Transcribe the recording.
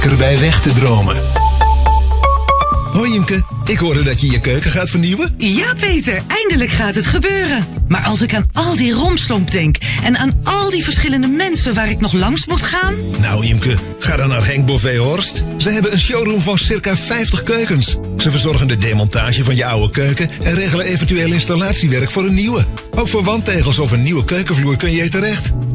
erbij weg te dromen. Hoi Imke, ik hoorde dat je je keuken gaat vernieuwen. Ja, Peter, eindelijk gaat het gebeuren. Maar als ik aan al die rompslomp denk en aan al die verschillende mensen waar ik nog langs moet gaan... Nou Imke, ga dan naar Henk Bovee Horst. Ze hebben een showroom van circa 50 keukens. Ze verzorgen de demontage van je oude keuken en regelen eventueel installatiewerk voor een nieuwe. Ook voor wandtegels of een nieuwe keukenvloer kun je er terecht.